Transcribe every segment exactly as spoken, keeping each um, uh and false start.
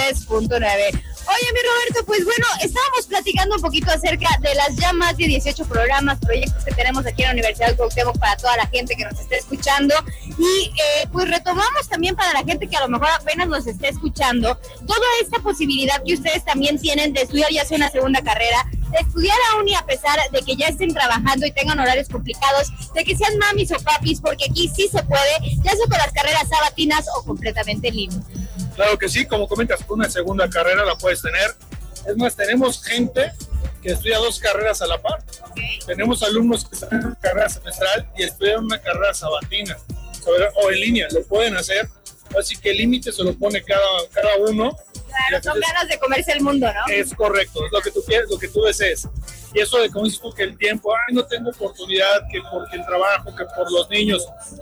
tres punto nueve. Oye, mi Roberto, pues bueno, estábamos platicando un poquito acerca de las ya más de dieciocho programas, proyectos que tenemos aquí en la Universidad Cuauhtémoc para toda la gente que nos esté escuchando y eh, pues retomamos también para la gente que a lo mejor apenas nos esté escuchando toda esta posibilidad que ustedes también tienen de estudiar ya sea una segunda carrera, de estudiar aún y a pesar de que ya estén trabajando y tengan horarios complicados, de que sean mamis o papis, porque aquí sí se puede, ya sea con las carreras sabatinas o completamente en línea. Claro que sí, como comentas, una segunda carrera la puedes tener. Es más, tenemos gente que estudia dos carreras a la par. Okay. Tenemos alumnos que están en una carrera semestral y estudian una carrera sabatina o en línea, lo pueden hacer. Así que el límite se lo pone cada, cada uno. Claro, son ganas de comerse el mundo, ¿no? Es correcto, es lo que tú quieres, lo que tú desees. Y eso de, como dices tú, que el tiempo, ay, no tengo oportunidad, que porque el trabajo, que por los niños.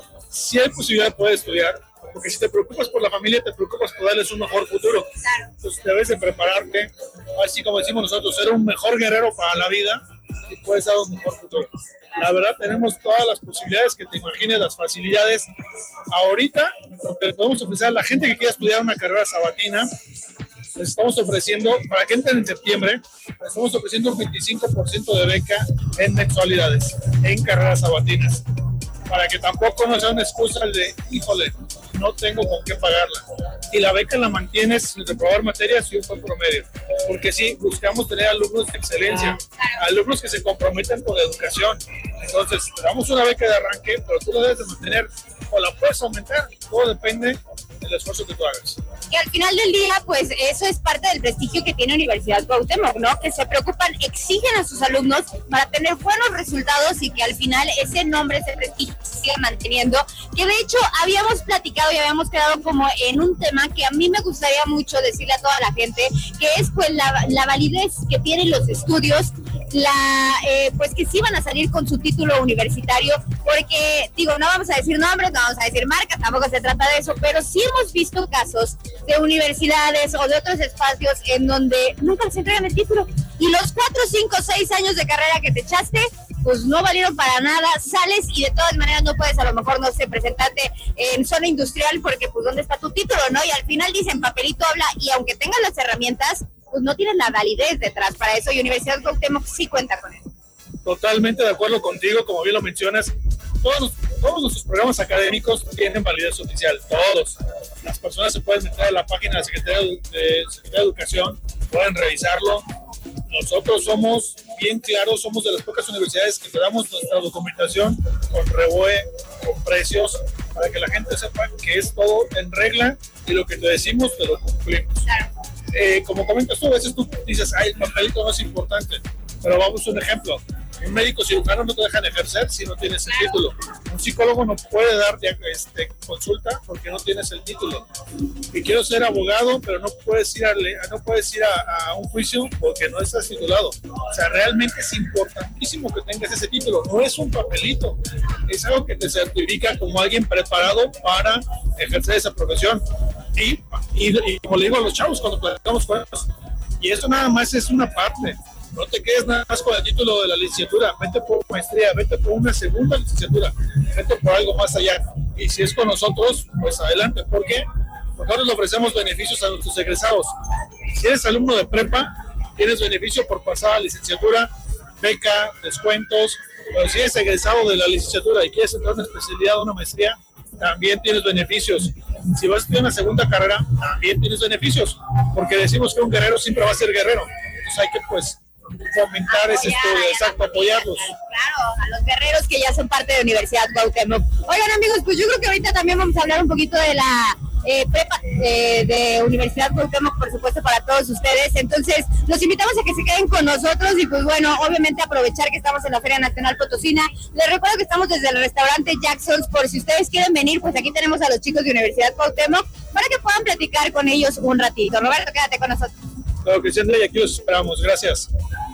Sí hay posibilidad de poder estudiar, porque si te preocupas por la familia, te preocupas por darles un mejor futuro. Claro. Entonces debes de prepararte, así como decimos nosotros, ser un mejor guerrero para la vida y puedes dar un mejor futuro. La verdad, tenemos todas las posibilidades que te imagines, las facilidades. Ahorita, lo que podemos ofrecer a la gente que quiera estudiar una carrera sabatina, les estamos ofreciendo, para que entren en septiembre, les estamos ofreciendo un veinticinco por ciento de beca en mensualidades, en carreras sabatinas, para que tampoco no sea una excusa el de, híjole, no tengo con qué pagarla. Y la beca la mantienes sin reprobar materias y un buen promedio. Porque sí, buscamos tener alumnos de excelencia, alumnos que se comprometen con la educación. Entonces, te damos una beca de arranque, pero tú la debes de mantener o la puedes aumentar. Todo depende del esfuerzo que tú hagas. Y al final del día, pues eso es parte del prestigio que tiene Universidad Cuauhtémoc, ¿no? Que se preocupan, exigen a sus alumnos para tener buenos resultados y que al final ese nombre, ese prestigio se siga manteniendo. Que de hecho habíamos platicado y habíamos quedado como en un tema que a mí me gustaría mucho decirle a toda la gente, que es pues la, la validez que tienen los estudios, la eh, pues que sí van a salir con su título universitario, porque digo, no vamos a decir nombres, no vamos a decir marcas, tampoco se trata de eso, pero sí hemos visto casos de universidades o de otros espacios en donde nunca se entregan el título y los cuatro, cinco, seis años de carrera que te echaste pues no valieron para nada, sales y de todas maneras no puedes a lo mejor, no sé, presentarte en zona industrial porque pues ¿dónde está tu título, no? Y al final dicen papelito habla y aunque tengas las herramientas, pues no tienes la validez detrás para eso y Universidad Cuauhtémoc sí cuenta con eso. Totalmente de acuerdo contigo, como bien lo mencionas, todos, todos nuestros programas académicos tienen validez oficial, todos. Las personas se pueden meter a la página de la Secretaría de, de, Secretaría de Educación, pueden revisarlo. Nosotros somos bien claros, somos de las pocas universidades que te damos nuestra documentación con R E U E, con precios, para que la gente sepa que es todo en regla y lo que te decimos te lo cumplimos. Claro. Eh, como comentas tú, a veces tú dices, ay, el papelito no es importante, pero vamos a un ejemplo. Un médico cirujano no te dejan ejercer si no tienes el título. Un psicólogo no puede dar este, consulta porque no tienes el título. Y quiero ser abogado, pero no puedes ir a, no puedes ir a, a un juicio porque no estás titulado. O sea, realmente es importantísimo que tengas ese título. No es un papelito, es algo que te certifica como alguien preparado para ejercer esa profesión. Y, y, y como le digo a los chavos cuando platicamos con ellos, y esto nada más es una parte. No te quedes nada más con el título de la licenciatura, vete por maestría, vete por una segunda licenciatura, vete por algo más allá. Y si es con nosotros, pues adelante. ¿Por qué? Porque nosotros le ofrecemos beneficios a nuestros egresados. Si eres alumno de prepa, tienes beneficio por pasar a la licenciatura, beca, descuentos. Pero si eres egresado de la licenciatura y quieres entrar a una especialidad o una maestría, también tienes beneficios. Si vas a estudiar una segunda carrera, también tienes beneficios. Porque decimos que un guerrero siempre va a ser guerrero. Entonces hay que, pues, fomentar apoyar, ese estudio, exacto, apoyarlos. Claro, a los guerreros que ya son parte de Universidad Cuauhtémoc. Oigan, amigos, pues yo creo que ahorita también vamos a hablar un poquito de la eh, prepa eh, de Universidad Cuauhtémoc, por supuesto, para todos ustedes. Entonces, los invitamos a que se queden con nosotros y pues bueno, obviamente aprovechar que estamos en la Feria Nacional Potosina. Les recuerdo que estamos desde el restaurante Jackson's, por si ustedes quieren venir, pues aquí tenemos a los chicos de Universidad Cuauhtémoc para que puedan platicar con ellos un ratito. Roberto, quédate con nosotros. Claro, Cristian, y aquí los esperamos. Gracias.